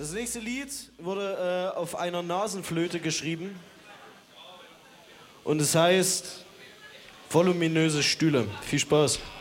Das nächste Lied wurde auf einer Nasenflöte geschrieben und es heißt Voluminöse Stühle. Viel Spaß.